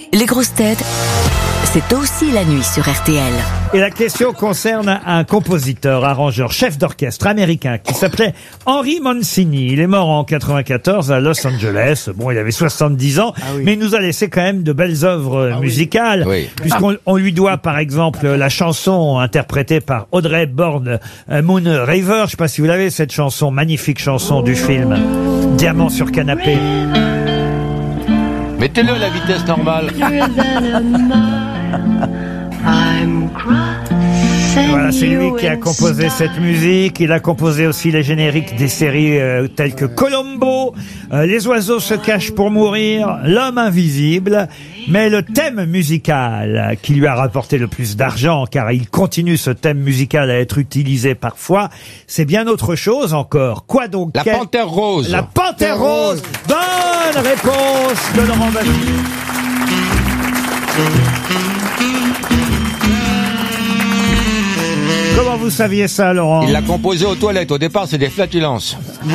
Les grosses têtes, c'est aussi la nuit sur RTL. Et la question concerne un compositeur, arrangeur, chef d'orchestre américain qui s'appelait Henry Mancini. Il est mort en 94 à Los Angeles. Bon, il avait 70 ans, mais il nous a laissé quand même de belles œuvres musicales. Oui. Puisqu'on lui doit, par exemple, la chanson interprétée par Audrey Hepburn, Moon River. Je sais pas si vous l'avez, cette chanson, magnifique chanson du film Diamant sur canapé. Mettez-le à la vitesse normale. Voilà, c'est lui qui a composé cette musique. Il a composé aussi les génériques des séries telles que Columbo, Les oiseaux se cachent pour mourir, L'homme invisible. Mais le thème musical qui lui a rapporté le plus d'argent, car il continue ce thème musical à être utilisé parfois, c'est bien autre chose encore. Quoi donc? La Panthère Rose. La Panthère Rose. Bonne réponse de Laurent Baffie. Comment vous saviez ça, Laurent? Il l'a composé aux toilettes. Au départ, c'est des flatulences.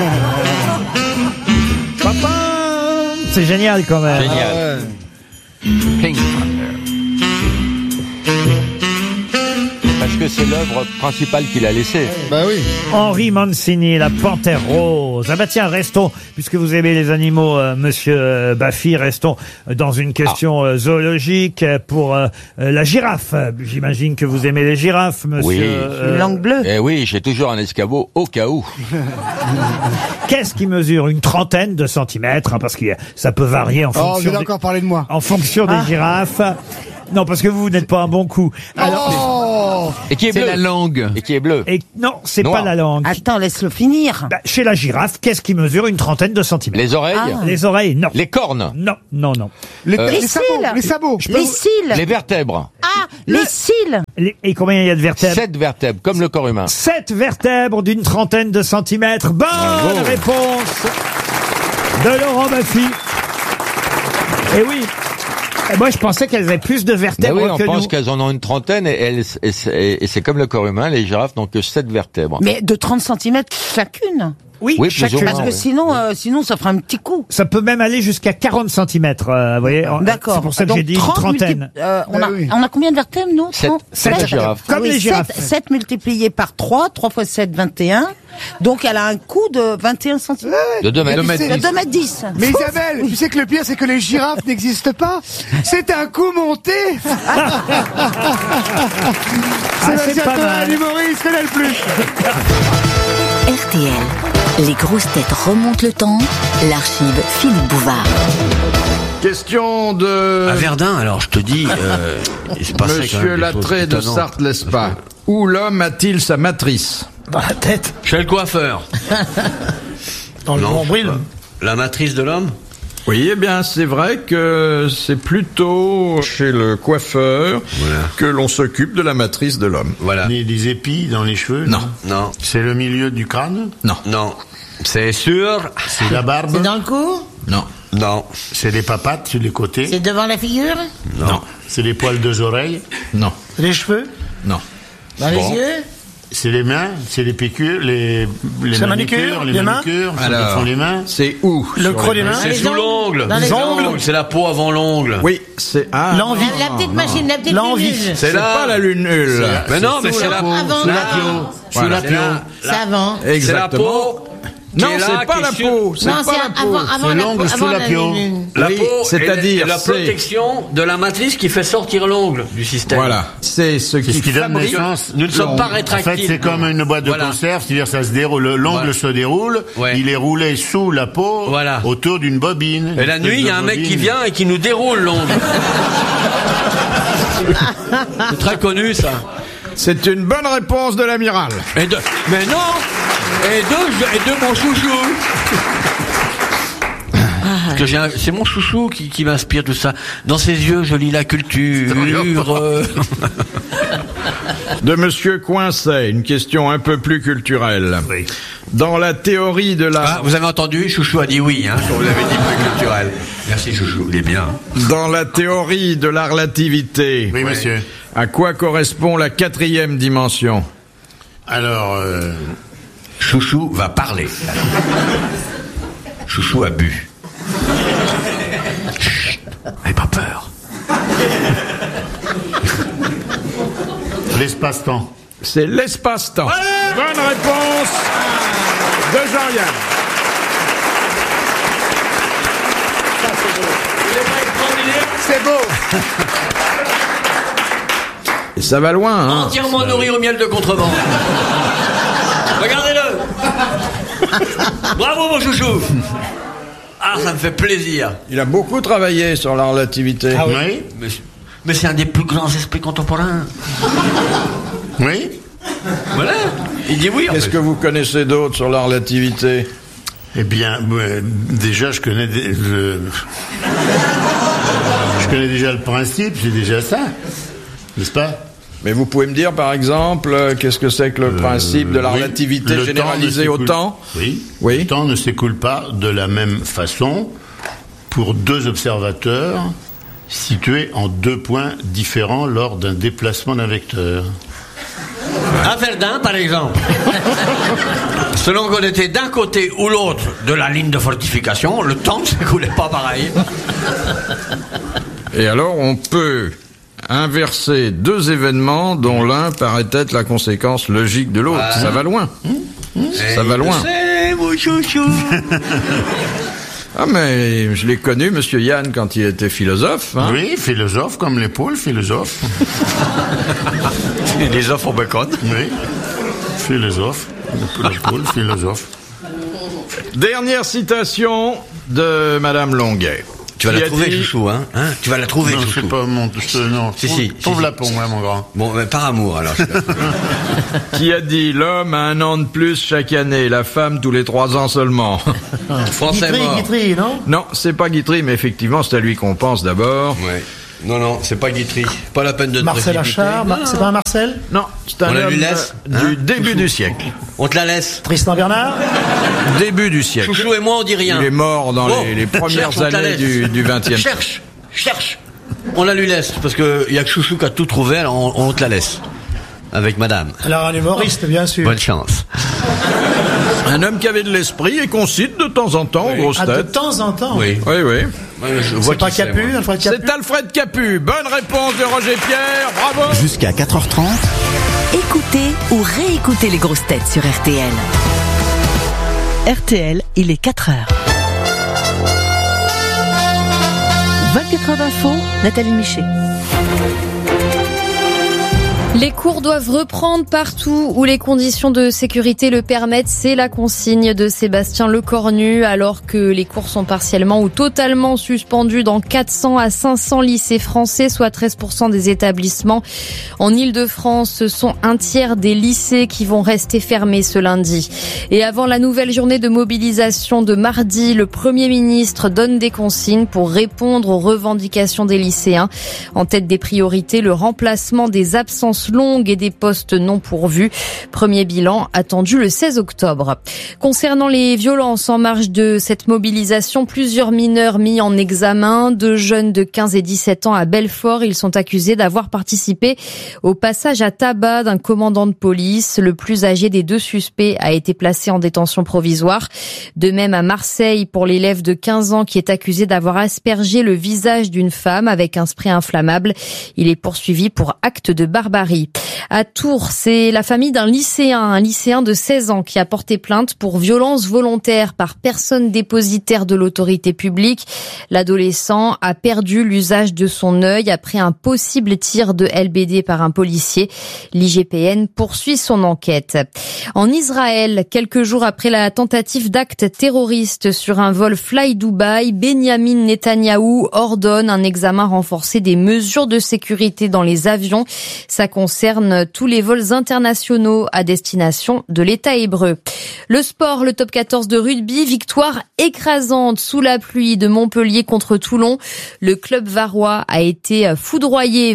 Papa, c'est génial quand même. Génial. Pink Panther. Parce que c'est l'œuvre principale qu'il a laissée. Bah oui. Henry Mancini, la Panthère Rose. Ah bah tiens, restons, puisque vous aimez les animaux, monsieur Baffie, restons dans une question zoologique pour la girafe. J'imagine que vous aimez les girafes, monsieur. Oui. Langue bleue. Eh oui, j'ai toujours un escabeau au cas où. Qu'est-ce qui mesure une trentaine de centimètres, hein, parce que ça peut varier en fonction. Oh, vous allez encore parler de moi. En fonction des girafes. Non, parce que vous n'êtes pas un bon coup. Alors, et qui est bleu. C'est la langue. Et qui est bleu. et non, c'est Noir. pas la langue. Attends, laisse-le finir. Bah, chez la girafe, qu'est-ce qui mesure une trentaine de centimètres? Les oreilles. Les oreilles, non. Les cornes. Non, non, non. Les cils. sabots. Les sabots. Les cils. Les vertèbres. Ah, les cils. Et combien il y a de vertèbres? 7 vertèbres, comme le corps humain. 7 vertèbres d'une trentaine de centimètres. Bonne réponse de Laurent Baffie. Et oui. Et moi, je pensais qu'elles avaient plus de vertèbres Ben oui, on que pense nous. qu'elles en ont une trentaine et c'est comme le corps humain, les girafes n'ont que 7 vertèbres. Mais de 30 cm chacune. Oui, Oui, plus chacune. ou moins. Parce que sinon, ça ferait un petit coup. Ça peut même aller jusqu'à 40 centimètres, vous voyez. D'accord. C'est pour ça que Donc, j'ai dit une 30 trentaine. on a combien de vertèbres, nous? 7. 7 girafes. Comme les girafes. 7 multiplié par 3, 3 fois 7, 21. Donc, elle a un coup de 21 cm. De 2 mètres. De 2,10 m. Mais Isabelle, tu sais que le pire, c'est que les girafes n'existent pas. C'est un coup monté. c'est pas mal. L'humoriste, c'est là le plus. RTL, les grosses têtes remontent le temps. L'archive Philippe Bouvard. Question de À Verdun, alors je te dis, c'est pas ça quand Monsieur même, des Lattré choses de étonnantes. Sarthe-Lespa. Où l'homme a-t-il sa matrice? Dans la tête. Chez le coiffeur. Dans le nombril. La matrice de l'homme? Oui, eh bien, c'est vrai que c'est plutôt chez le coiffeur que l'on s'occupe de la matrice de l'homme. Voilà. Des épis dans les cheveux? Non. Non. C'est le milieu du crâne? Non. Non. C'est sûr. C'est la barbe? C'est dans le cou? Non. Non. C'est les papates sur les côtés? C'est devant la figure? Non. C'est les poils des oreilles? Non. C'est les cheveux? Non. Dans les yeux? C'est les mains? C'est les piqûres? Les manucures? Les mains? manucures? Ça Alors, font les mains? c'est où? Le creux des mains? C'est Les sous ongles? l'ongle. Dans les ongles? C'est la peau avant l'ongle. Oui, c'est... Ah, L'envie. non, La petite non. machine, la petite L'envie. lunule. C'est là. pas la lunule. Mais non, mais c'est la peau. Avant. Sous la peau? Sous Voilà. la peau? C'est avant. C'est la Exactement. peau. Non, qui est là, c'est pas qui la est sur- peau. C'est Non, pas c'est la peau. avant C'est l'ongle sous la peau. lunule. La Oui, peau, c'est-à-dire, et la c'est- protection de la matrice qui fait sortir l'ongle du système. Voilà. C'est ce C'est ce qui donne fabrique- naissance. Nous ne sommes pas En fait, rétractiles. c'est comme une boîte de Voilà. conserve, c'est-à-dire ça se déroule, l'ongle Voilà. se déroule, Ouais. il est roulé sous la peau, Voilà. autour d'une bobine. Et la nuit, il y a un mec qui vient et qui nous déroule l'ongle. C'est très connu, ça. C'est une bonne réponse de l'amiral. Mais non. Et de mon chouchou. Parce que c'est mon chouchou qui m'inspire tout ça. Dans ses yeux, je lis la culture. De Monsieur Coincet, une question un peu plus culturelle. Oui. Dans la théorie de la... Ah, vous avez entendu? Chouchou a dit oui, hein, quand vous avez dit plus culturel. Merci, chouchou, il est bien. Dans la théorie de la relativité, Oui, monsieur. à quoi correspond la 4e dimension? Alors, Chouchou va parler. Chouchou a bu. Chut, n'ayez pas peur. L'espace-temps. C'est l'espace-temps. Bonne réponse de Jean-Yann. C'est beau. Et ça va loin, hein. Entièrement nourri au miel de contrebande. Regardez-le. Bravo mon chouchou. Ah, ça me fait plaisir. Il a beaucoup travaillé sur la relativité. Ah oui. Mais c'est un des plus grands esprits contemporains. Oui. Voilà. Il dit oui. Qu'est-ce que vous connaissez d'autre sur la relativité? Eh bien, déjà, je connais déjà le principe, c'est déjà ça, n'est-ce pas? Mais vous pouvez me dire, par exemple, qu'est-ce que c'est que le principe de la relativité généralisée au temps? Oui. Oui. Le temps ne s'écoule pas de la même façon pour deux observateurs situés en deux points différents lors d'un déplacement d'un vecteur. À Verdun, par exemple. Selon qu'on était d'un côté ou l'autre de la ligne de fortification, le temps ne s'écoulait pas pareil. Et alors, on peut inverser deux événements dont l'un paraît être la conséquence logique de l'autre. Ça va loin. Ça va loin. C'est mon chouchou. Ah, mais je l'ai connu, monsieur Yann, quand il était philosophe. Hein. Oui, philosophe, comme les poules, philosophe. Les œufs au bacon. Oui, philosophe. Les poules, philosophe. Dernière citation de madame Longuet. Tu vas la trouver, chouchou, hein, tu vas la trouver, non, chouchou. C'est pas mon... Non, si. Trouve-la pour moi, mon grand. Bon, mais par amour, alors. Qui a dit l'homme a un an de plus chaque année, la femme tous les 3 ans seulement. Français mort. Guitry, non? Non, c'est pas Guitry, mais effectivement, c'est à lui qu'on pense d'abord. Ouais. Non, c'est pas Guitry. Pas la peine de te Marcel précipiter. Achard, c'est pas un Marcel? Non, c'est un On la homme lui laisse, du début du siècle. On te la laisse. Tristan Bernard? Début du siècle. Chouchou et moi, on dit rien. Il est mort dans les premières cherche, on te la années laisse. du 20e. Cherche. On la lui laisse, parce que y a que Chouchou qui a tout trouvé, alors on te la laisse. Avec madame. Alors un humoriste, bien sûr. Bonne chance. Un homme qui avait de l'esprit et qu'on cite de temps en temps aux grosses Ah, de têtes. temps en temps? Oui. Oui. Je vois C'est pas qui c'est, Capu, moi. Alfred Capu? C'est Alfred Capu. Bonne réponse de Roger Pierre. Bravo. Jusqu'à 4h30. Écoutez ou réécoutez les grosses têtes sur RTL. RTL, il est 4h. 24 heures d'info, Nathalie Michet. Les cours doivent reprendre partout où les conditions de sécurité le permettent. C'est la consigne de Sébastien Lecornu, alors que les cours sont partiellement ou totalement suspendus dans 400 à 500 lycées français, soit 13% des établissements. En Île-de-France, ce sont un tiers des lycées qui vont rester fermés ce lundi. Et avant la nouvelle journée de mobilisation de mardi, le Premier ministre donne des consignes pour répondre aux revendications des lycéens. En tête des priorités, le remplacement des absences longues et des postes non pourvus. Premier bilan attendu le 16 octobre. Concernant les violences en marge de cette mobilisation, plusieurs mineurs mis en examen, 2 jeunes de 15 et 17 ans à Belfort. Ils sont accusés d'avoir participé au passage à tabac d'un commandant de police. Le plus âgé des 2 suspects a été placé en détention provisoire. De même à Marseille pour l'élève de 15 ans qui est accusé d'avoir aspergé le visage d'une femme avec un spray inflammable. Il est poursuivi pour acte de barbarie. À Tours, c'est la famille d'un lycéen, un lycéen de 16 ans qui a porté plainte pour violence volontaire par personne dépositaire de l'autorité publique. L'adolescent a perdu l'usage de son œil après un possible tir de LBD par un policier. L'IGPN poursuit son enquête. En Israël, quelques jours après la tentative d'acte terroriste sur un vol Fly Dubai, Benyamin Netanyahou ordonne un examen renforcé des mesures de sécurité dans les avions. Ça concerne tous les vols internationaux à destination de l'État hébreu. Le sport, le top 14 de rugby, victoire écrasante sous la pluie de Montpellier contre Toulon. Le club varois a été foudroyé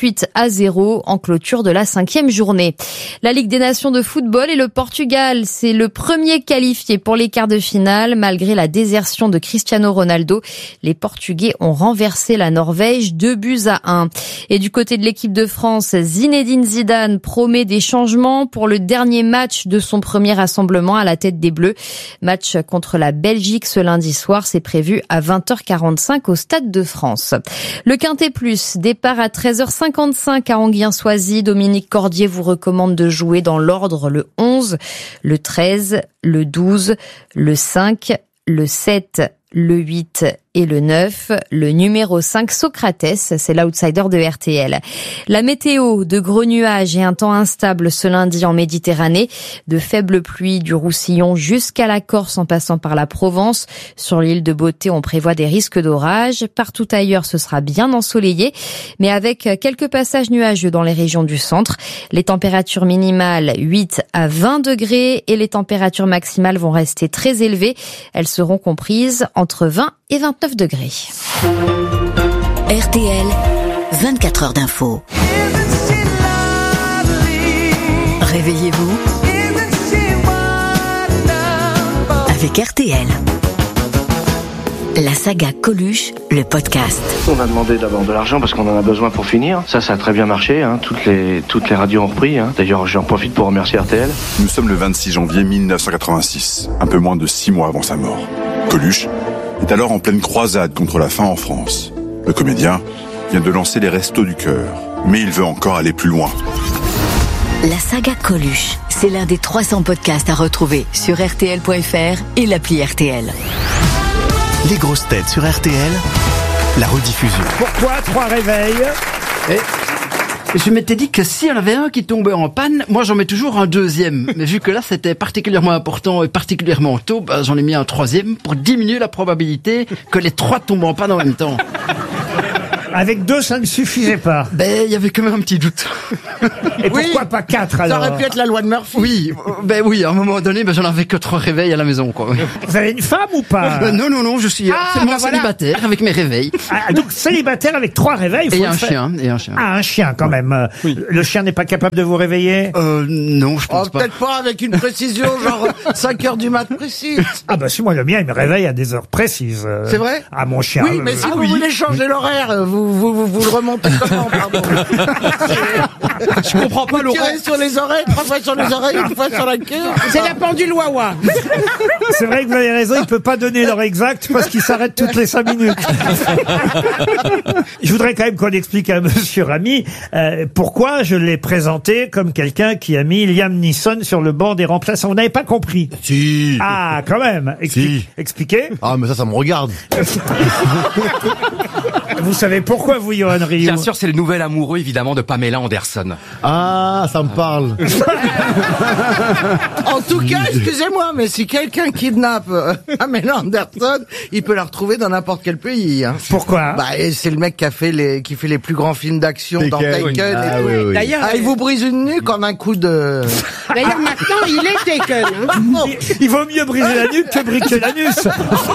28-0 en clôture de la 5e journée. La Ligue des Nations de football et le Portugal, c'est le premier qualifié pour les quarts de finale. Malgré la désertion de Cristiano Ronaldo, les Portugais ont renversé la Norvège 2-1. Et du côté de l'équipe de France, Zinedine Zinedine Zidane promet des changements pour le dernier match de son premier rassemblement à la tête des Bleus. Match contre la Belgique ce lundi soir, c'est prévu à 20h45 au Stade de France. Le Quintet Plus, départ à 13h55 à Anguien-Soisy. Dominique Cordier vous recommande de jouer dans l'ordre le 11, le 13, le 12, le 5, le 7, le 8 et le 9. Le numéro 5, Socrates, c'est l'outsider de RTL. La météo, de gros nuages et un temps instable ce lundi en Méditerranée. De faibles pluies du Roussillon jusqu'à la Corse en passant par la Provence. Sur l'île de Beauté, on prévoit des risques d'orage. Partout ailleurs, ce sera bien ensoleillé, mais avec quelques passages nuageux dans les régions du centre. Les températures minimales 8 à 20 degrés et les températures maximales vont rester très élevées. Elles seront comprises entre 20 et 29 degrés. RTL, 24 heures d'info. Réveillez-vous avec RTL. La saga Coluche, le podcast. On a demandé d'abord de l'argent parce qu'on en a besoin pour finir. Ça a très bien marché. Toutes les radios ont repris. D'ailleurs, j'en profite pour remercier RTL. Nous sommes le 26 janvier 1986, un peu moins de 6 mois avant sa mort. Coluche est alors en pleine croisade contre la faim en France. Le comédien vient de lancer les Restos du Cœur, mais il veut encore aller plus loin. La saga Coluche, c'est l'un des 300 podcasts à retrouver sur RTL.fr et l'appli RTL. Les grosses têtes sur RTL, la rediffusion. Pourquoi 3 réveils? Je m'étais dit que s'il y en avait un qui tombait en panne, moi j'en mets toujours un deuxième. Mais vu que là c'était particulièrement important et particulièrement tôt, j'en ai mis un troisième pour diminuer la probabilité que les 3 tombent en panne en même temps. Avec 2, ça ne suffisait pas. Il y avait quand même un petit doute. Et pourquoi pas 4 alors? Ça aurait pu être la loi de Murphy. Oui, à un moment donné, j'en avais que 3 réveils à la maison, quoi. Vous avez une femme ou pas? Non, je suis célibataire avec mes réveils. Donc célibataire avec 3 réveils. Et un chien. Ah, un chien quand même. Oui. Le chien n'est pas capable de vous réveiller? Non, je pense pas. Peut-être pas avec une précision, genre 5 heures du mat précise. Ah si, moi le mien, il me réveille à des heures précises. C'est vrai? Ah, mon chien. Oui, mais si vous voulez changer l'horaire, vous le remontez comment, pardon? Je comprends pas, Laurent. Tirer sur les oreilles, 3 fois sur les oreilles, 1 fois sur la queue. C'est la pendule Wawa. C'est vrai que vous avez raison, il peut pas donner l'heure exacte parce qu'il s'arrête toutes les 5 minutes. Je voudrais quand même qu'on explique à monsieur Ramy pourquoi je l'ai présenté comme quelqu'un qui a mis Liam Neeson sur le banc des remplaçants. Vous n'avez pas compris? Si. Ah, quand même. Expliquez. Ah, mais ça me regarde. Vous savez pourquoi, vous, Johan Rioux? Bien sûr, c'est le nouvel amoureux, évidemment, de Pamela Anderson. Ah, ça me parle. En tout cas, excusez-moi, mais si quelqu'un kidnappe Pamela Anderson, il peut la retrouver dans n'importe quel pays. Pourquoi? C'est le mec qui fait les plus grands films d'action dans Taken. Oui. D'ailleurs, il vous brise une nuque en un coup de... D'ailleurs, maintenant, il est Taken. Il vaut mieux briser la nuque que briquer l'anus.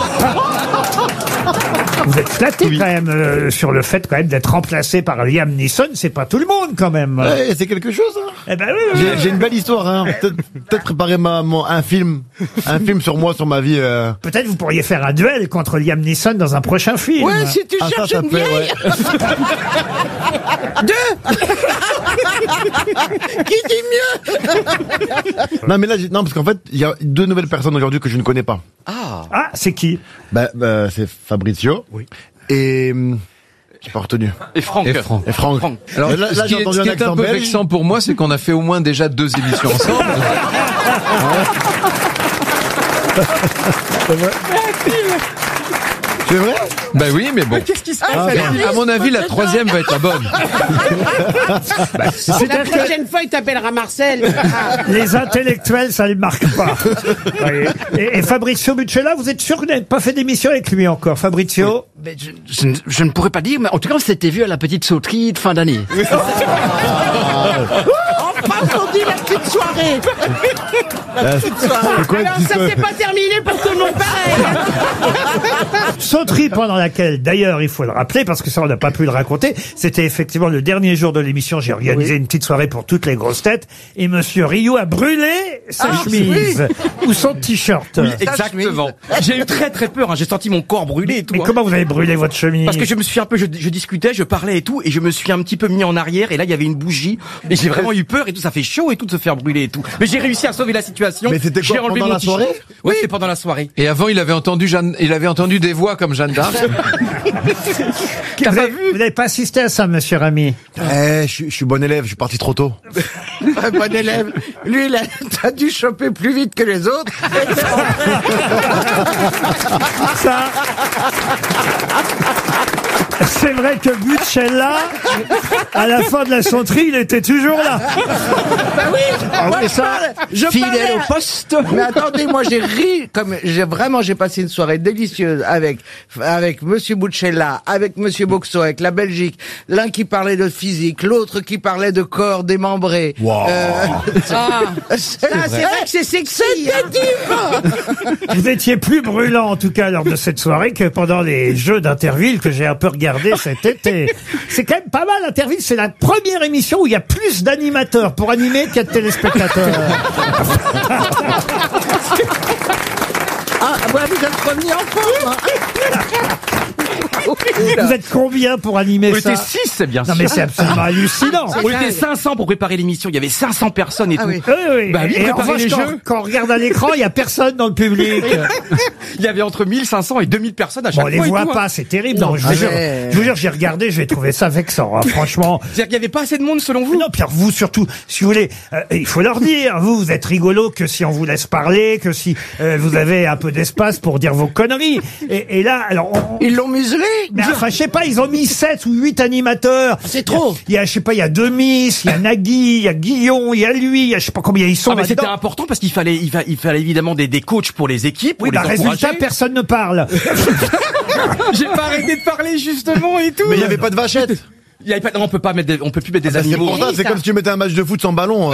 Vous êtes flatté quand même sur le fait quand même d'être remplacé par Liam Neeson. C'est pas tout le monde quand même. Ouais, c'est quelque chose. Eh ben oui. J'ai une belle histoire. Peut-être préparer un film sur moi, sur ma vie. Peut-être vous pourriez faire un duel contre Liam Neeson dans un prochain film. Ouais, si tu cherches une vieille. Deux. Qui dit mieux? Non mais là, parce qu'en fait, il y a 2 nouvelles personnes aujourd'hui que je ne connais pas. Ah, c'est qui? C'est Fabrizio. Oui. Et j'ai pas retenu. Et Franck. Alors là, ce qui est un peu vexant pour moi, c'est qu'on a fait au moins déjà 2 émissions ensemble. C'est vrai? Ben oui, mais bon. Qu'est-ce qui se passe? À mon avis, la 3e va être la bonne. La prochaine fois, il t'appellera Marcel. Les intellectuels, ça ne marque pas. Et Fabrizio Buccella, vous êtes sûr que vous n'avez pas fait d'émission avec lui encore, Fabrizio? Mais je ne pourrais pas dire, mais en tout cas, on s'était vu à la petite sauterie de fin d'année. Enfin, on dit la petite soirée. Alors ça s'est pas terminé pour tout le monde pareil. Sauterie pendant laquelle, d'ailleurs, il faut le rappeler, parce que ça, on n'a pas pu le raconter, c'était effectivement le dernier jour de l'émission. J'ai organisé une petite soirée pour toutes les grosses têtes, et Monsieur Rioux a brûlé sa chemise ou son t-shirt. Oui, exactement. J'ai eu très très peur, hein. J'ai senti mon corps brûler et tout. Mais comment vous avez brûlé votre chemise? Parce que je me suis un peu, je discutais, je parlais et tout, et je me suis un petit peu mis en arrière, et là il y avait une bougie, et j'ai vraiment eu peur et tout, ça fait chaud et tout de se faire brûler et tout. Mais j'ai réussi à sauver la situation. Mais c'était quoi, pendant la soirée? Oui, c'était pendant la soirée. Et avant, il avait entendu des voix comme Jeanne d'Arc. Vous n'avez pas assisté à ça, Monsieur Rami? Je suis bon élève, je suis parti trop tôt. Bon élève. Lui, t'as dû choper plus vite que les autres. Ça. C'est vrai que Butchella, à la fin de la sauterie, il était toujours là. Bah oui, moi, je fidèle parlais au poste. Mais attendez, moi j'ai ri, comme j'ai passé une soirée délicieuse avec Monsieur Butchella, avec Monsieur Boxo, avec la Belgique, l'un qui parlait de physique, l'autre qui parlait de corps démembré. Wow. C'est vrai que c'est sexy. Vous étiez plus brûlant, en tout cas, lors de cette soirée que pendant les Jeux d'Interville que j'ai un peu regardé cet été. C'est quand même pas mal, Interville. C'est la première émission où il y a plus d'animateurs pour animer qu'il y a de téléspectateurs. Ah, ouais, vous êtes remis en forme. Vous êtes combien pour animer ça? On était 6, c'est bien sûr. Non mais c'est absolument hallucinant. On était 500 pour préparer l'émission. Il y avait 500 personnes et tout. Oui, oui. Bah, lui, et en préparer revanche, les jeux. quand on regarde à l'écran, il y a personne dans le public. Il y avait entre 1500 et 2000 personnes à chaque Bon, on fois. les voit et tout, pas, hein. c'est terrible. Non, je vous jure, j'ai regardé, j'ai trouvé ça vexant, hein, franchement. C'est-à-dire qu'il n'y avait pas assez de monde selon vous? Non, Pierre, vous surtout, si vous voulez, il faut leur dire, vous êtes rigolo que si on vous laisse parler, que si vous avez un peu d'espace pour dire vos conneries. Et là, alors... Ils l'ont muselé? Mais enfin, je sais pas, ils ont mis 7 ou 8 animateurs. C'est trop. Il y a, je sais pas, il y a Demis, il y a Nagui, il y a Guillon, il y a lui, il y a je sais pas combien ils sont Ah, mais là-dedans. c'était important parce qu'il fallait évidemment des coachs pour les équipes. Oui, pour bah, les encourager. résultat, personne ne parle. J'ai pas arrêté de parler justement et tout. Mais il n'y avait pas de vachette. Il y avait pas, non, on peut plus mettre des C'est animaux. pour ça, c'est comme si tu mettais un match de foot sans ballon.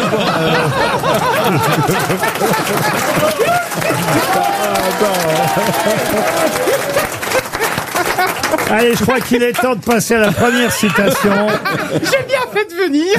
Allez, je crois qu'il est temps de passer à la première citation. J'ai bien fait de venir.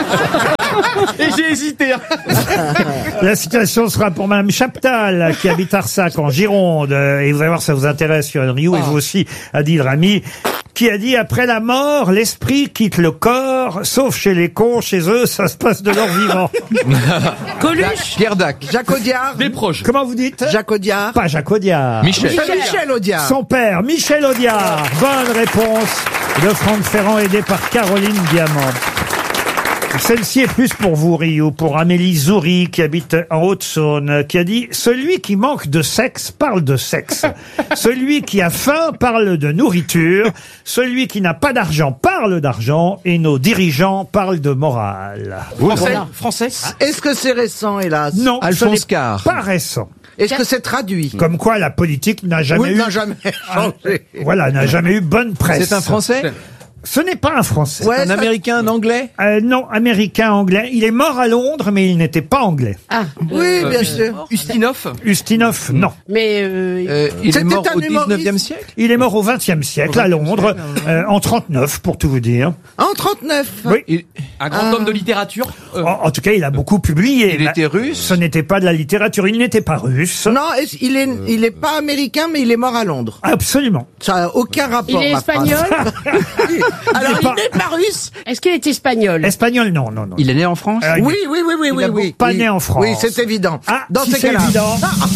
Et j'ai hésité. La citation sera pour Madame Chaptal, qui habite Arsac, en Gironde. Et vous allez voir, ça vous intéresse sur Rioux, et vous aussi, Adil Rami, qui a dit « Après la mort, l'esprit quitte le corps, sauf chez les cons, chez eux, ça se passe de leur vivant. » Coluche. Pierre Dac. Jacques Audiard. Des proches. Comment vous dites? Jacques Audiard. Pas Jacques Audiard. Michel. Michel Audiard. Son père, Michel Audiard. Bonne réponse de Franck Ferrand, aidé par Caroline Diamant. Celle-ci est plus pour vous, Rio, pour Amélie Zoury, qui habite en Haute-Saône, qui a dit « Celui qui manque de sexe parle de sexe. Celui qui a faim parle de nourriture. Celui qui n'a pas d'argent parle d'argent. Et nos dirigeants parlent de morale. » Français. Est-ce que c'est récent, hélas? Non, ce Alphonse n'est Carr. pas récent. Est-ce que c'est traduit? Comme quoi la politique n'a jamais Oui, eu... n'a jamais changé. Voilà, n'a jamais eu bonne presse. C'est un Français? Ce n'est pas un Français. Ouais, Un Américain, un Anglais? Non, américain, anglais. Il est mort à Londres, mais il n'était pas anglais. Ah, oui, bien sûr. Ustinov. Ustinov, non. Mais Il est C'était mort un au humoriste. 19e siècle? Il est mort au XXe siècle, à Londres, en 39, pour tout vous dire. En 39. Oui. Un grand homme de littérature. En tout cas, il a beaucoup publié. Il était russe? Ce n'était pas de la littérature, il n'était pas russe. Non, il est pas américain, mais il est mort à Londres. Absolument. Ça n'a aucun rapport. il est ma phrase. espagnol. Alors, pas- il n'est pas russe. Est-ce qu'il est espagnol? Espagnol, non, non, non. Il est né en France? Oui. pas Oui. né en France. Oui, c'est évident. Ah, Dans si ces c'est cas-là. évident.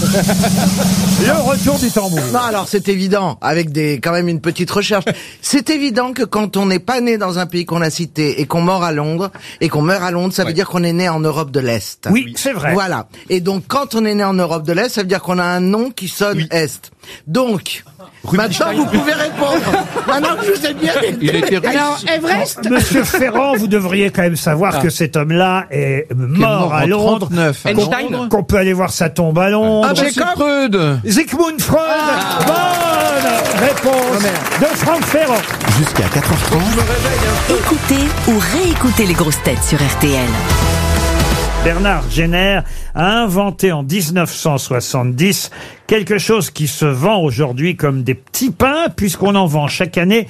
Le retour du tambour. Non, alors c'est évident, avec quand même une petite recherche. C'est évident que quand on n'est pas né dans un pays qu'on a cité et qu'on meurt à Londres, ça veut dire qu'on est né en Europe de l'Est. Oui, c'est vrai. Voilà. Et donc quand on est né en Europe de l'Est, ça veut dire qu'on a un nom qui sonne Est. Donc, maintenant vous pouvez répondre. Maintenant que je vous ai bien Il était russe. Alors, Everest? Monsieur Ferrand, vous devriez quand même savoir que cet homme-là est mort à en Londres. 39 à Einstein. Londres. Qu'on peut aller voir sa tombe à Londres. Ah, bah, c'est Freud. Sigmund Freud. Bonne réponse de Franck Ferrand. Jusqu'à 4h30. Écoutez ou réécoutez les grosses têtes sur RTL. Bernard Jenner a inventé en 1970 quelque chose qui se vend aujourd'hui comme des petits pains, puisqu'on en vend chaque année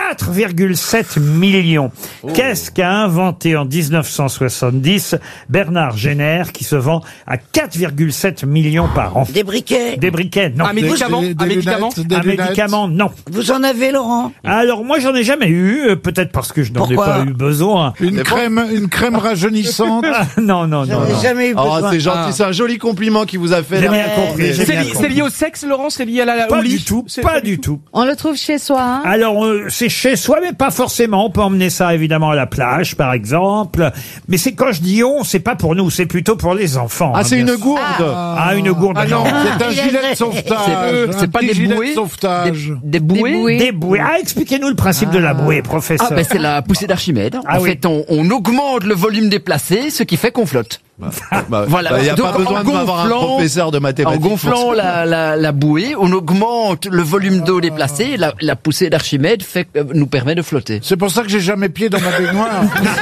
4,7 millions. Qu'est-ce qu'a inventé en 1970 Bernard Jenner, qui se vend à 4,7 millions par an? Des briquets. Des briquets, non. Un médicament? Un médicament? Un médicament, non. Vous en avez, Laurent? Alors, moi, j'en ai jamais eu, peut-être parce que je n'en ai pas eu besoin. Une crème rajeunissante. Non, non, non. J'en ai jamais eu besoin. Oh, c'est gentil, c'est un joli compliment qu'il vous a fait. J'ai bien compris. C'est lié au sexe, Laurent? C'est lié à la Pas au lit? du tout, pas du tout. On le trouve chez soi, hein? Alors, c'est chez soi, mais pas forcément. On peut emmener ça, évidemment, à la plage, par exemple. Mais c'est quand je dis on, c'est pas pour nous, c'est plutôt pour les enfants. Ah, c'est bien une sûr. gourde. Ah, une gourde. Ah non, c'est un gilet de sauvetage. C'est pas des bouées? Des bouées? Des bouées. Ah, expliquez-nous le principe de la bouée, professeur. Ah, ben c'est la poussée d'Archimède. Ah En oui. fait, on augmente le volume déplacé, ce qui fait qu'on flotte. Voilà. Il n'y a Donc, pas besoin en d'avoir un gonflant- professeur de mathématiques. En gonflant la bouée, on augmente le volume d'eau déplacé. La poussée d'Archimède nous permet de flotter. C'est pour ça que j'ai jamais pied dans ma baignoire.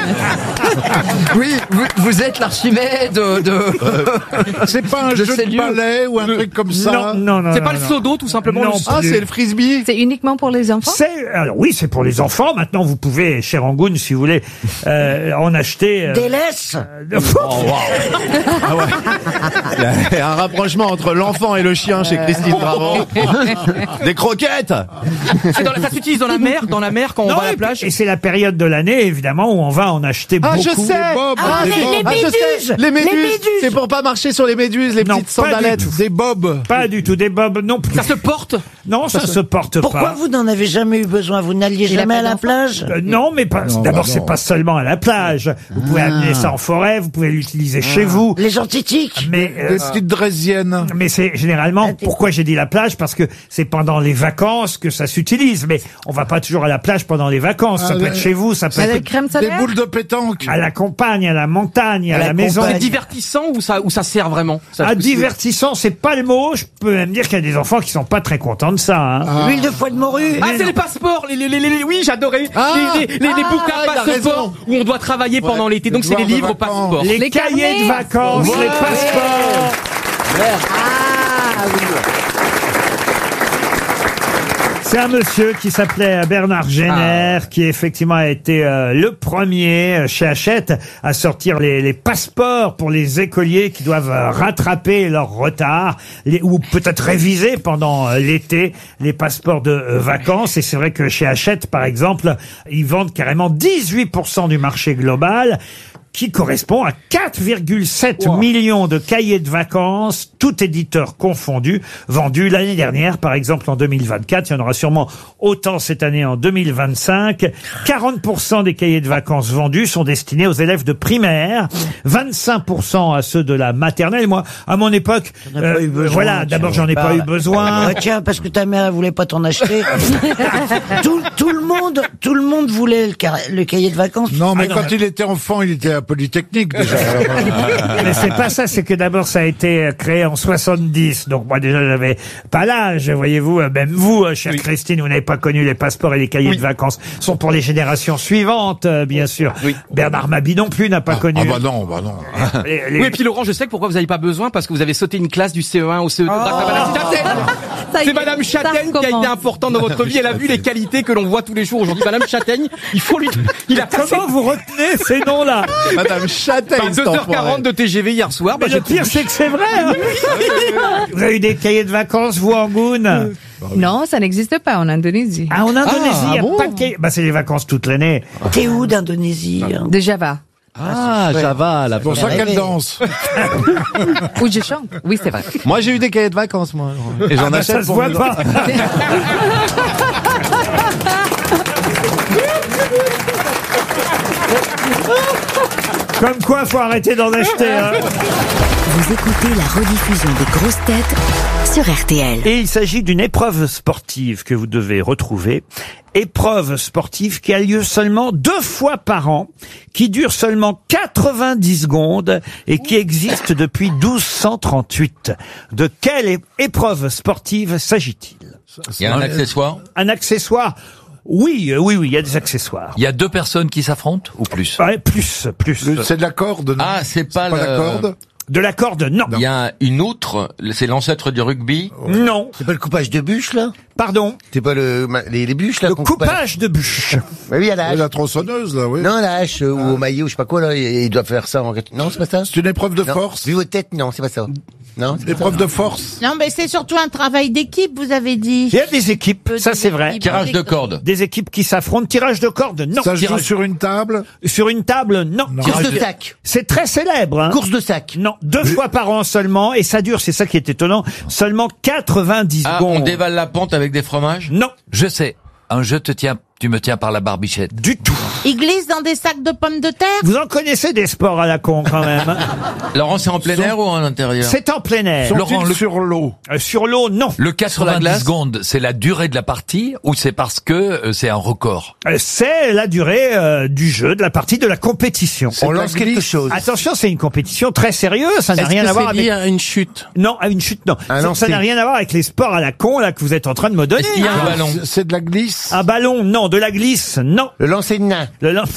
Oui, vous êtes l'Archimède de... C'est pas un de jeu ces de lieux. balai ou un truc comme ça. Non, non, C'est non, pas le non. seau d'eau, tout simplement? Non, Ah, c'est le frisbee. C'est uniquement pour les enfants? Alors oui, c'est pour les enfants. Maintenant, vous pouvez, cher Angoune, si vous voulez, en acheter. Des laisses. Ah ouais. Il y a un rapprochement entre l'enfant et le chien chez Christine Bravo. Des croquettes. Ça s'utilise dans la mer quand on va à la plage? Et c'est la période de l'année, évidemment, où on va en acheter Ah, beaucoup. je sais. Je sais. Les méduses. C'est pour pas marcher sur les méduses, les Non, petites pas du sandalettes. tout. Des bobs. Pas du tout, des bobs non plus. Ça se porte? Non, ça se porte Pourquoi pas. vous n'en avez jamais eu besoin? Vous n'alliez Il a jamais pas à la d'enfant. plage? Non, mais pas. D'abord, c'est pas seulement à la plage. Vous pouvez amener ça en forêt, vous pouvez l'utiliser chez vous. Les gens titiques. Mais Des petites draisiennes. mais c'est généralement, pourquoi j'ai dit la plage? Parce que c'est pendant les vacances que ça s'utilise. Mais on va pas toujours à la plage pendant les vacances. Ça Ah, peut être chez vous, ça peut Avec être crème Des solaire? boules de pétanque. à la campagne, à la montagne, à la maison. C'est divertissant ou ça sert vraiment? Ah, divertissant, c'est pas le mot. Je peux même dire qu'il y a des enfants qui sont pas très contents de ça. Hein. L'huile de foie de morue. Ah, c'est les passeports, oui, j'adorais. Les il a bouquins passeports où on doit travailler pendant l'été. Donc c'est les livres passeports. Les cahiers de vacances, les passeports. C'est un monsieur qui s'appelait Bernard Jenner, qui effectivement a été le premier chez Hachette à sortir les passeports pour les écoliers qui doivent rattraper leur retard, ou peut-être réviser pendant l'été les passeports de vacances. Et c'est vrai que chez Hachette, par exemple, ils vendent carrément 18% du marché global, qui correspond à 4,7 millions de cahiers de vacances, tout éditeur confondu, vendus l'année dernière, par exemple en 2024. Il y en aura sûrement autant cette année en 2025. 40% des cahiers de vacances vendus sont destinés aux élèves de primaire, 25% à ceux de la maternelle. Moi, à mon époque, voilà, d'abord j'en ai pas eu besoin. Ah, tiens, parce que ta mère elle voulait pas t'en acheter. tout le monde voulait le cahier de vacances. Non, mais quand il était enfant, il était à Polytechnique déjà. Mais c'est pas ça, c'est que d'abord ça a été créé en 70. Donc moi déjà j'avais pas l'âge, voyez-vous, même vous, chère Christine, vous n'avez pas connu les passeports et les cahiers de vacances. Sont pour les générations suivantes, bien sûr. Bernard Mabie non plus n'a pas connu. Ah bah non, bah non. Oui, et puis Laurent, je sais que pourquoi vous n'avez pas besoin, parce que vous avez sauté une classe du CE1 au CE2 grâce à Madame Châtaigne. C'est Madame Châtaigne qui a été importante dans votre vie. Elle a vu les qualités que l'on voit tous les jours aujourd'hui. Madame Châtaigne, il a passé... Comment vous retenez ces noms-là? Madame Châtaigne. 2h40 de TGV hier soir. Mais le pire, c'est que c'est vrai. Hein. Vous avez eu des cahiers de vacances, vous, Angoune? Non, ça n'existe pas en Indonésie. Ah, en Indonésie, il n'y a pas de cahiers. Bah, c'est les vacances toute l'année. T'es où d'Indonésie? De Java. Ah, Java, la C'est pour ça qu'elle danse. Où je chante. Oui, c'est vrai. Moi, j'ai eu des cahiers de vacances, moi. Et j'en bah, achète ça se pour voit mes pas. Comme quoi, faut arrêter d'en acheter. Hein. Vous écoutez la rediffusion des grosses têtes sur RTL. Et il s'agit d'une épreuve sportive que vous devez retrouver. Épreuve sportive qui a lieu seulement 2 fois par an, qui dure seulement 90 secondes et qui existe depuis 1238. De quelle épreuve sportive s'agit-il? Il y a un accessoire? Un accessoire? Oui, il y a des accessoires. Il y a 2 personnes qui s'affrontent ou plus? Ouais, plus. C'est de la corde, non? Ah, c'est pas la corde? De la corde, non. Il y a une outre, c'est l'ancêtre du rugby. Non. C'est pas le coupage de bûches, là? Pardon? C'est pas les bûches, là? Le coupage de bûches. Oui, à la hache. La tronçonneuse, là, oui. Non, la hache, ou au maillot, je sais pas quoi, là, il doit faire ça en... Non, c'est pas ça? C'est une épreuve de force? Vu vos têtes, non, c'est pas ça. Non, c'est épreuve de force. Non, mais c'est surtout un travail d'équipe, vous avez dit. Il y a des équipes, ça c'est vrai. Tirage de corde. Des équipes qui s'affrontent. Tirage de corde, non. Ça se joue sur une table? Sur une table, non. Course de sac. C'est très célèbre. Hein. Course de sac. Non, 2 fois par an seulement, et ça dure, c'est ça qui est étonnant, seulement 90 Ah, secondes. on dévale la pente avec des fromages? Non. Je sais. Tu me tiens par la barbichette. Du tout. Ils glissent dans des sacs de pommes de terre? Vous en connaissez des sports à la con quand même. Hein. Laurent, c'est en plein air ou en intérieur? C'est en plein air. Laurent, sur l'eau? Sur l'eau, non. Le 90 secondes, c'est la durée de la partie ou c'est parce que c'est un record? C'est la durée du jeu, de la partie, de la compétition. On lance quelque chose. Attention, c'est une compétition très sérieuse, ça n'a rien à voir avec... Est-ce que c'est lié à une chute? Non, à une chute, non. Ça n'a rien à voir avec les sports à la con, là, que vous êtes en train de me donner. Est-ce qu'il y a un ballon? C'est de la glisse? Un ballon, non. De la glisse, non. Le lancer de nain. Le lancer...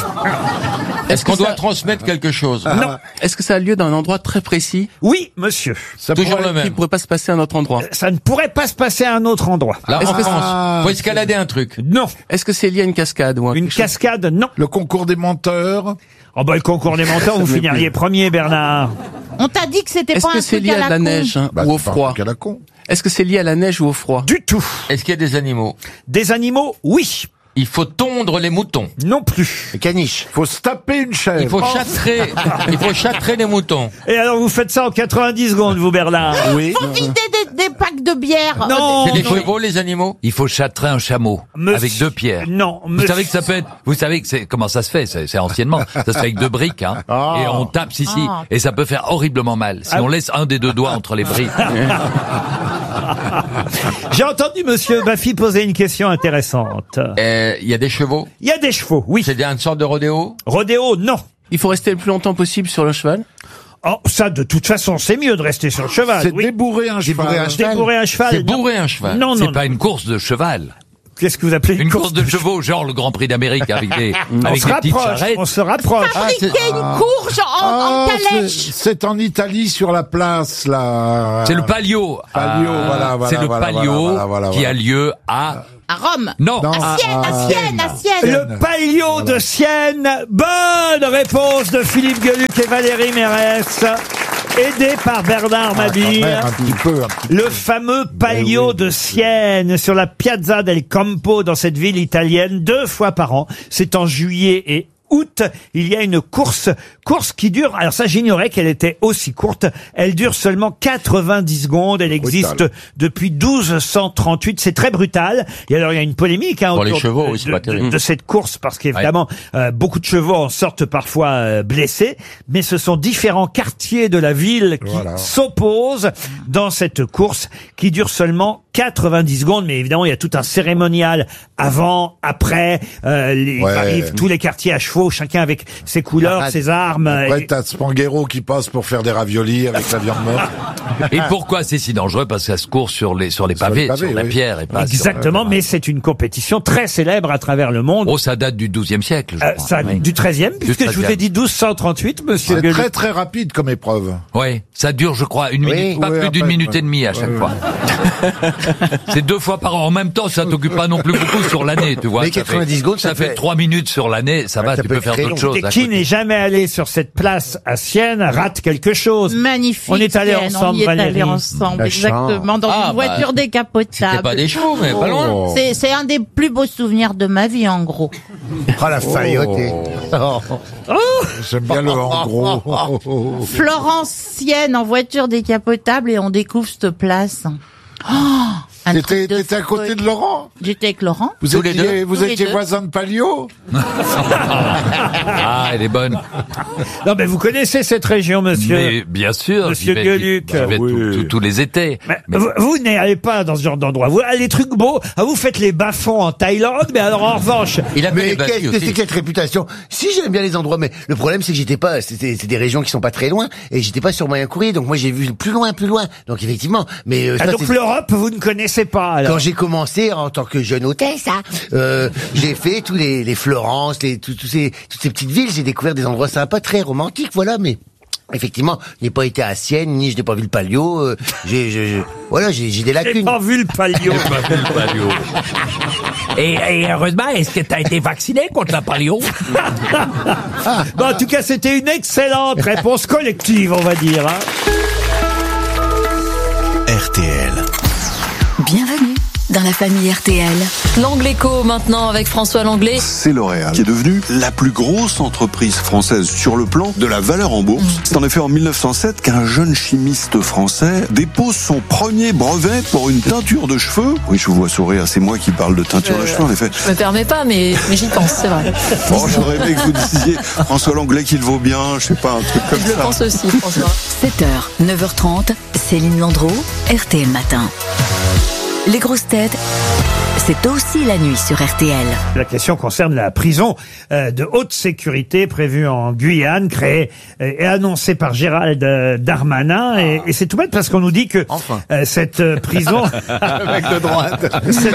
Est-ce qu'on doit transmettre quelque chose? Non. Est-ce que ça a lieu dans un endroit très précis? Oui, monsieur. Toujours le même. Il ne pourrait pas se passer à un autre endroit. Ça ne pourrait pas se passer à un autre endroit. Là, en France, faut escalader un truc. Non. Est-ce que c'est lié à une cascade ou Une cascade, non. Le concours des menteurs? Oh bah le concours des menteurs, vous finiriez premier, Bernard. On t'a dit que c'était Est-ce pas que un c'est truc lié à la à la con. neige ou au froid? À la con. Est-ce que c'est lié à la neige ou au froid? Du tout. Est-ce qu'il y a des animaux? Des animaux, oui. Il faut tondre les moutons. Non plus. Le caniche. Faut se taper une chèvre. Il faut châtrer les moutons. Et alors vous faites ça en 90 secondes, vous, Bernard? Oui. Faut vider des packs de bière. Non. C'est les chevaux, les animaux? Il faut châtrer un chameau avec 2 pierres. Non. Vous savez que ça peut être. Vous savez que c'est comment ça se fait? C'est anciennement. Ça se fait avec 2 briques, hein. Ah. Et on tape si. Et ça peut faire horriblement mal si on laisse un des 2 doigts entre les briques. J'ai entendu Monsieur Baffy poser une question intéressante. Il y a des chevaux? Il y a des chevaux, oui. C'est une sorte de rodéo? Rodéo, non. Il faut rester le plus longtemps possible sur le cheval? Oh, ça, de toute façon, c'est mieux de rester sur le cheval. C'est oui. débourrer un cheval. Débourrer un cheval. C'est bourrer un cheval. Non, C'est non. pas une course de cheval. Qu'est-ce que vous appelez Une course de chevaux, genre le Grand Prix d'Amérique avec des On se petites rapproche. charrettes. On se rapproche. Fabriquer une courge en calèche. C'est en Italie sur la place, là. C'est le palio. Palio, voilà, C'est le palio qui a lieu à... À Rome. Non. À Sienne. Le palio de Sienne. Bonne réponse de Philippe Gueluc et Valérie Mérès. Aidé par Bernard Mabille. Un petit peu. Le fameux palio de Sienne sur la Piazza del Campo dans cette ville italienne 2 fois par an. C'est en juillet et août, il y a une course qui dure, alors ça j'ignorais qu'elle était aussi courte, elle dure seulement 90 secondes, elle existe depuis 1238, c'est très brutal, et alors il y a une polémique Pour les autour chevaux, oui, c'est pas terrible. de cette course, parce qu'évidemment, beaucoup de chevaux en sortent parfois blessés, mais ce sont différents quartiers de la ville qui s'opposent dans cette course qui dure seulement 90 secondes, mais évidemment il y a tout un cérémonial avant, après, arrivent tous les quartiers à chevaux, chacun avec ses couleurs, ses armes. Après, t'as Spanghero qui passe pour faire des raviolis avec la viande morte. Et pourquoi c'est si dangereux? Parce que ça se court sur les pavés, sur la pierre et pas Exactement, mais c'est une compétition très célèbre à travers le monde. Oh, ça date du XIIe siècle, je crois. Du XIIIe, puisque je vous ai dit 1238, monsieur C'est très très rapide comme épreuve. Oui, ça dure, je crois, une minute, pas plus d'une minute et demie à chaque fois. C'est 2 fois par an. En même temps, ça t'occupe pas non plus beaucoup sur l'année, tu vois. Mais 90 secondes, ça fait 3 minutes sur l'année, ça va, tu peux faire d'autres choses. Et qui n'est jamais allé sur cette place à Sienne rate quelque chose. Magnifique. On est allé Sienne, ensemble, on y est Valérie. allé ensemble, exactement, dans une voiture décapotable. C'était pas des chevaux, mais pas loin. C'est un des plus beaux souvenirs de ma vie, en gros. Oh, la faillotte. J'aime bien le en gros. Florence, Sienne, en voiture décapotable, et on découvre cette place. T'étais à côté de Laurent? J'étais avec Laurent. Vous étiez voisins de Palio? Ah, elle est bonne. Non, mais vous connaissez cette région, monsieur. Mais bien sûr. Monsieur Gueluc. J'y vais tous les étés. Mais vous n'allez pas dans ce genre d'endroit. Vous, les trucs beaux, vous faites les bas-fonds en Thaïlande, mais alors en revanche. Mais qu'est-ce que c'est que cette réputation? Si, j'aime bien les endroits, mais le problème c'est que c'est des régions qui sont pas très loin, et j'étais pas sur moyen courrier, donc moi j'ai vu plus loin. Donc effectivement, mais donc l'Europe, vous ne connaissez connaissez pas, alors. Quand j'ai commencé en tant que jeune hôtesse, j'ai fait tous les Florence, toutes ces petites villes, j'ai découvert des endroits sympas, très romantiques, voilà, mais effectivement, je n'ai pas été à Sienne, ni je n'ai pas vu le Palio, voilà, j'ai des lacunes. J'ai pas vu le Palio. Et heureusement, est-ce que t'as été vacciné contre la palio? Bon, en tout cas, c'était une excellente réponse collective, on va dire. RTL. Bienvenue dans la famille RTL. L'Angléco maintenant avec François Langlais. C'est L'Oréal qui est devenue la plus grosse entreprise française sur le plan de la valeur en bourse. C'est en effet en 1907 qu'un jeune chimiste français dépose son premier brevet pour une teinture de cheveux. Oui, je vous vois sourire, c'est moi qui parle de teinture de cheveux en effet. Je me permets pas, mais j'y pense, c'est vrai. Bon, j'aurais aimé que vous disiez François Langlais qu'il vaut bien, je sais pas, un truc comme ça. Je le pense aussi, François. 7h, 9h30, Céline Landreau, RTL Matin. Les grosses têtes, c'est aussi la nuit sur RTL. La question concerne la prison de haute sécurité prévue en Guyane, créée et annoncée par Gérald Darmanin. Et c'est tout bête parce qu'on nous dit que cette prison... Le mec de droite.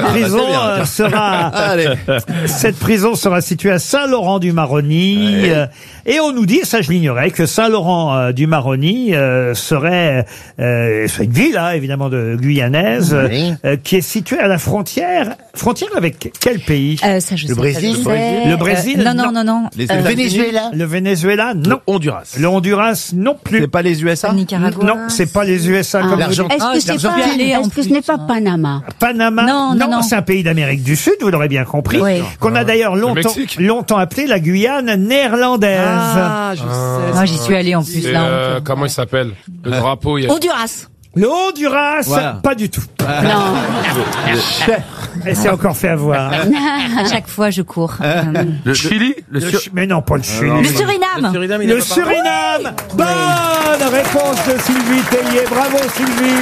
Cette prison sera située à Saint-Laurent-du-Maroni. Et on nous dit, ça je l'ignorais, que Saint-Laurent-du-Maroni serait une ville, évidemment, de guyanaise, qui est située à la frontière avec quel pays? Ça, je sais Brésil. Le Brésil? Non. Le Venezuela? Le Venezuela? Non. Le Honduras. Le Honduras? Non plus. C'est pas les USA? Nicaragua. Non, c'est pas les USA comme vous dites. Est-ce que ce n'est pas Panama? Panama? Non, c'est un pays d'Amérique du Sud, vous l'aurez bien compris. Oui. Qu'on a d'ailleurs longtemps appelé la Guyane néerlandaise. Ah, je sais. Moi, j'y suis allé en plus, là. Comment il s'appelle? Le drapeau, Honduras. Le Honduras, pas du tout. Non. Elle s'est encore fait avoir. À chaque fois, je cours. Le Chili? Mais non, pas le Chili. Le Suriname. Le Suriname. Bonne réponse de Sylvie Tellier. Bravo, Sylvie.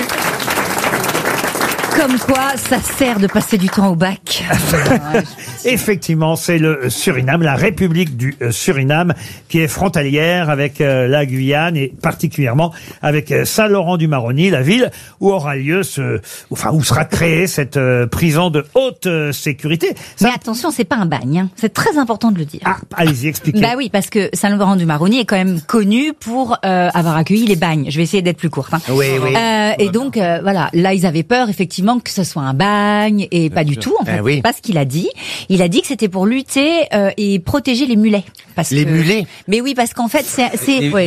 Comme quoi, ça sert de passer du temps au bac. Effectivement, c'est le Suriname, la République du Suriname, qui est frontalière avec la Guyane et particulièrement avec Saint-Laurent-du-Maroni, la ville où aura lieu où sera créée cette prison de haute sécurité. Mais attention, c'est pas un bagne. Hein. C'est très important de le dire. Allez-y, expliquez. Bah oui, parce que Saint-Laurent-du-Maroni est quand même connu pour avoir accueilli les bagnes. Je vais essayer d'être plus courte. Hein. Oui. Et donc, voilà, là, ils avaient peur, effectivement, que ce soit un bagne, et pas du tout, en fait. C'est pas ce qu'il a dit. Il a dit que c'était pour lutter et protéger les mulets. Mulets? Mais oui, parce qu'en fait, c'est